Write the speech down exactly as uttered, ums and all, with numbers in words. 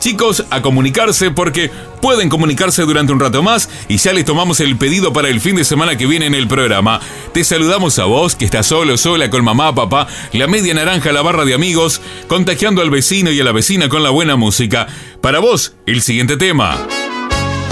Chicos, a comunicarse porque pueden comunicarse durante un rato más y ya les tomamos el pedido para el fin de semana que viene en el programa. Te saludamos a vos, que estás solo, sola, con mamá, papá, la media naranja, la barra de amigos, contagiando al vecino y a la vecina con la buena música. Para vos, el siguiente tema.